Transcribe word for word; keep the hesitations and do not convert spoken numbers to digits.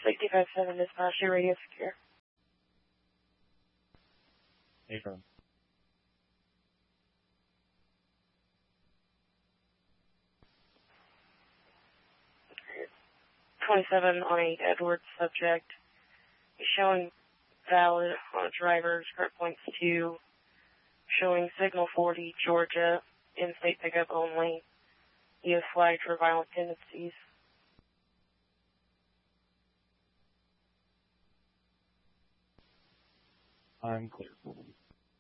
sixty-five seven dispatch, your radio secure. Affirm. twenty-seven on eight Edwards subject. He's showing valid on driver's current points two. Showing signal forty, Georgia, in-state pickup only. He is flagged for violent tendencies. I'm clear.